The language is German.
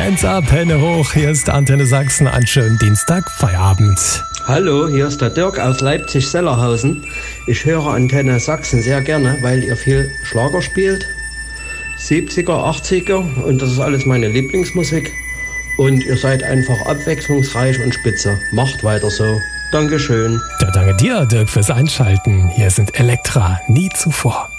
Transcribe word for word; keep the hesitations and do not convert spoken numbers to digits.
Hands up, Hände hoch, hier ist Antenne Sachsen, einen schönen Dienstag, Feierabend. Hallo, hier ist der Dirk aus Leipzig-Sellerhausen. Ich höre Antenne Sachsen sehr gerne, weil ihr viel Schlager spielt. siebziger, achtziger und das ist alles meine Lieblingsmusik. Und ihr seid einfach abwechslungsreich und spitze. Macht weiter so. Dankeschön. Ja, danke dir, Dirk, fürs Einschalten. Hier sind Elektra, nie zuvor.